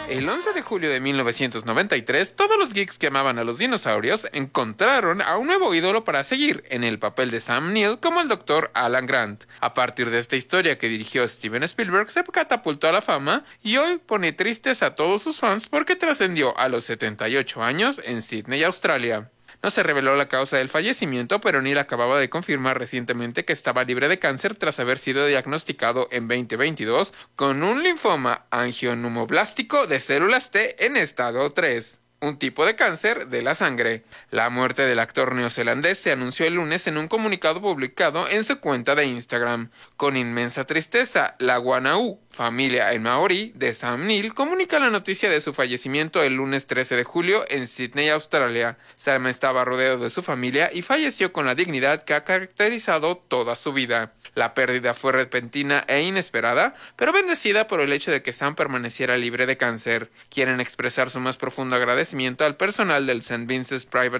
El 11 de julio de 1993, todos los geeks que amaban a los dinosaurios encontraron a un nuevo ídolo para seguir, en el papel de Sam Neill como el Dr. Alan Grant. A partir de esta historia que dirigió Steven Spielberg, se catapultó a la fama y hoy pone tristes a todos sus fans porque trascendió a los 78 años en Sydney, Australia. No se reveló la causa del fallecimiento, pero Neil acababa de confirmar recientemente que estaba libre de cáncer tras haber sido diagnosticado en 2022 con un linfoma angioimmunoblástico de células T en estado 3. Un tipo de cáncer de la sangre. La muerte del actor neozelandés se anunció el lunes en un comunicado publicado en su cuenta de Instagram. Con inmensa tristeza, la Wanau, familia en maorí de Sam Neill, comunica la noticia de su fallecimiento el lunes 13 de julio en Sydney, Australia. Sam estaba rodeado de su familia y falleció con la dignidad que ha caracterizado toda su vida. La pérdida fue repentina e inesperada, pero bendecida por el hecho de que Sam permaneciera libre de cáncer. Quieren expresar su más profundo agradecimiento al personal del St. Vincent's Private